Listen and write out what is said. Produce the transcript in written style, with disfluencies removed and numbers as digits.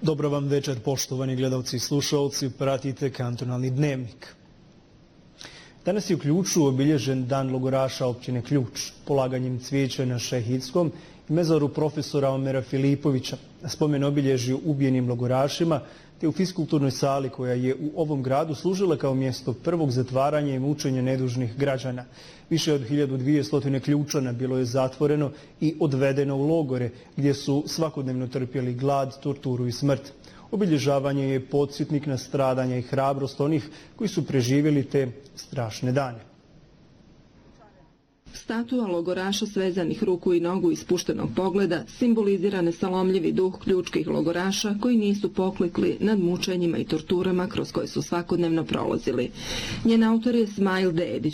Dobro vam večer, poštovani gledalci i slušalci, pratite Kantonalni dnevnik. Danas je u Ključu obilježen dan logoraša općine Ključ, polaganjem cvijeća na Šehidskom i mezaru profesora Omera Filipovića, spomen obilježju ubijenim logorašima, te u fiskulturnoj sali koja je u ovom gradu služila kao mjesto prvog zatvaranja i mučenja nedužnih građana. Više od 1200 Ključana bilo je zatvoreno i odvedeno u logore, gdje su svakodnevno trpjeli glad, torturu i smrt. Obilježavanje je podsjetnik na stradanja i hrabrost onih koji su preživjeli te strašne dane. Statua logoraša svezanih ruku i nogu i spuštenog pogleda simbolizira nesalomljivi duh ključkih logoraša koji nisu poklekli nad mučenjima i torturama kroz koje su svakodnevno prolazili. Njen autor je Smail Dedić,